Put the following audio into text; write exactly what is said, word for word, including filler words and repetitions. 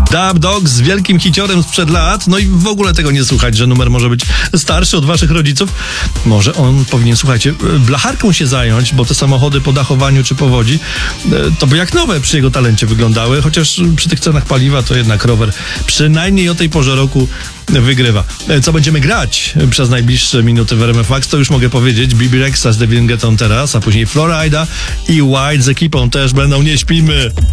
Dub Dog z wielkim hiciorem sprzed lat, no i w ogóle tego nie słuchać, że numer może być starszy od waszych rodziców. Może on powinien, słuchajcie, blacharką się zająć, bo te samochody po dachowaniu czy powodzi, to by jak nowe przy jego talencie wyglądały, chociaż przy tych cenach paliwa to jednak rower przynajmniej o tej porze roku wygrywa. Co będziemy grać przez najbliższe minuty w R M F Max, to już mogę powiedzieć. Bibi Rexa z Devin Getton teraz, a później Florida i White z ekipą też będą Nie śpimy.